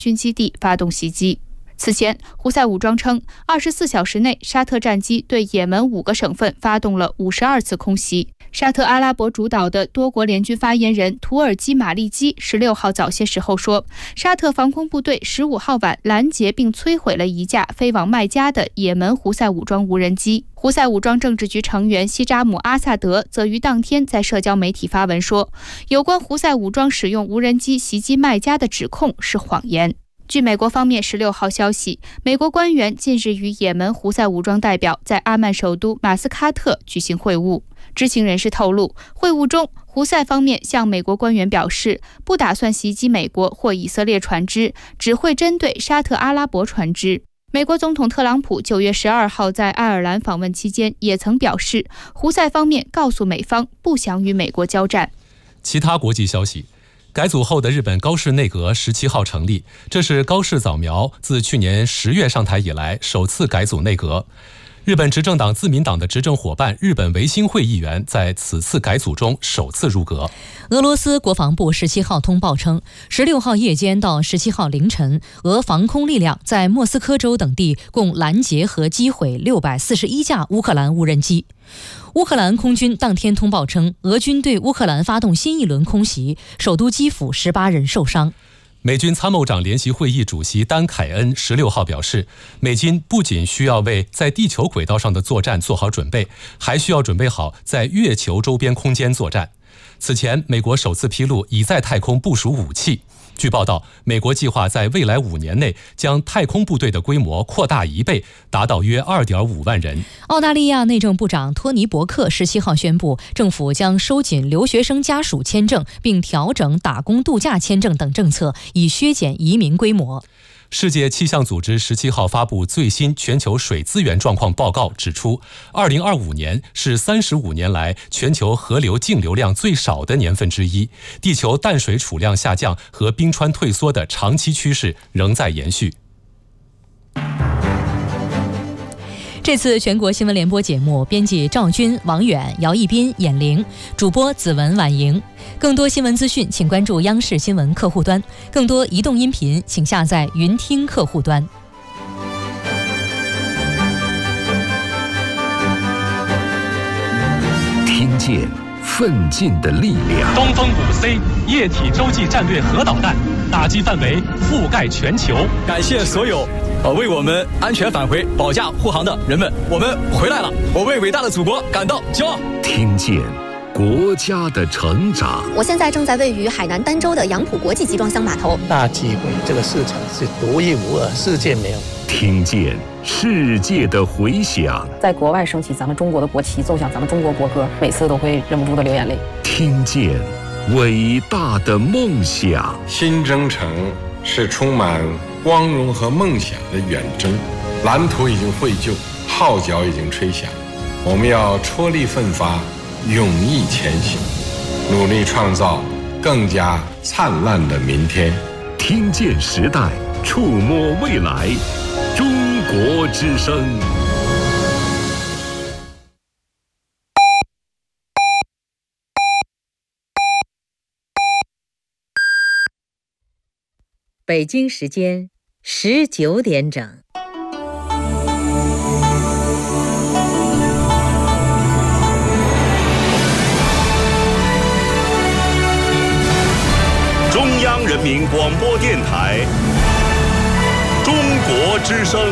军基地发动袭击。此前，胡塞武装称，24小时内，沙特战机对也门5个省份发动了52次空袭。沙特阿拉伯主导的多国联军发言人图尔基马利基16号早些时候说，沙特防空部队15号晚拦截并摧毁了一架飞往麦加的也门胡塞武装无人机。胡塞武装政治局成员西扎姆·阿萨德则于当天在社交媒体发文说，有关胡塞武装使用无人机袭击麦加的指控是谎言。据美国方面16号消息，美国官员近日与也门胡塞武装代表在阿曼首都马斯喀特举行会晤。知情人士透露，会晤中，胡塞方面向美国官员表示，不打算袭击美国或以色列船只，只会针对沙特阿拉伯船只。美国总统特朗普9月12号在爱尔兰访问期间也曾表示，胡塞方面告诉美方不想与美国交战。 其他国际消息，改组后的日本高市内阁17号成立，这是高市早苗自去年10月上台以来首次改组内阁。日本执政党自民党的执政伙伴日本维新会议员在此次改组中首次入阁。 俄罗斯国防部17号通报称，16号夜间到17号凌晨，俄防空力量在莫斯科州等地共拦截和击毁641架乌克兰无人机。乌克兰空军当天通报称，俄军对乌克兰发动新一轮空袭，首都基辅18人受伤。 美军参谋长联席会议主席丹·凯恩16号表示，美军不仅需要为在地球轨道上的作战做好准备，还需要准备好在月球周边空间作战。此前，美国首次披露已在太空部署武器。据报道，美国计划在未来5年内将太空部队的规模扩大1倍，达到约2.5万人。 澳大利亚内政部长托尼·伯克17号宣布，政府将收紧留学生家属签证，并调整打工度假签证等政策，以削减移民规模。 世界气象组织17号发布最新全球水资源状况报告，指出2025年是35年来全球河流净流量最少的年份之一，地球淡水储量下降和冰川退缩的长期趋势仍在延续。 这次全国新闻联播节目，编辑赵军、王远、姚一斌、闫玲，主播子文、婉莹。更多新闻资讯，请关注央视新闻客户端；更多移动音频，请下载云听客户端。 听见奋进的力量。 东风5C 液体洲际战略核导弹，打击范围覆盖全球。 感谢所有为我们安全返回保驾护航的人们，我们回来了，我为伟大的祖国感到骄傲。 听见国家的成长。 我现在正在位于海南儋州的杨浦国际集装箱码头。 大机会，这个市场是独一无二，世界没有。 听见世界的回响。 在国外升起咱们中国的国旗，奏响咱们中国国歌，每次都会忍不住的流眼泪。 听见伟大的梦想。 新征程是充满光荣和梦想的远征，蓝图已经绘就，号角已经吹响，我们要踔厉奋发，勇毅前行，努力创造更加灿烂的明天。 听见时代，触摸未来，中国之声。 北京时间19点整。 中央人民广播电台，中国之声。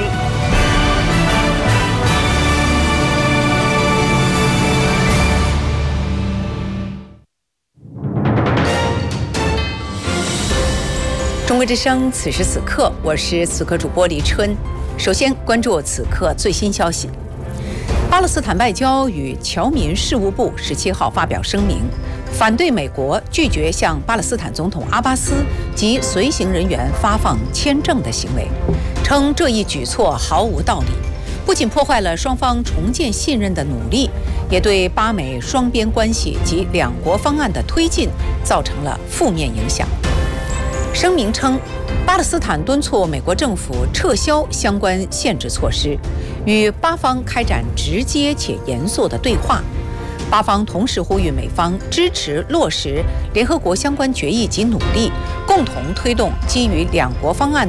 中国之声，此时此刻，我是此刻主播李春。首先关注此刻最新消息。巴勒斯坦外交与侨民事务部17号发表声明，反对美国拒绝向巴勒斯坦总统阿巴斯及随行人员发放签证的行为，称这一举措毫无道理，不仅破坏了双方重建信任的努力，也对巴美双边关系及两国方案的推进造成了负面影响。声明称，巴勒斯坦敦促美国政府撤销相关限制措施，与巴方开展直接且严肃的对话。 巴方同时呼吁美方支持落实联合国相关决议及努力，共同推动基于两国方案